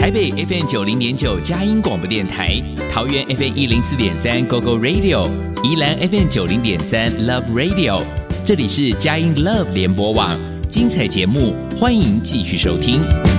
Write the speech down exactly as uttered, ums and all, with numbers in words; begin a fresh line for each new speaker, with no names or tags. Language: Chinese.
台北 F M 九零点九佳音广播电台，桃园 F M 一零四点三 Go Go Radio， 宜兰 F M 九零点三 Love Radio。这里是佳音 Love 联播网，精彩节目，欢迎继续收听。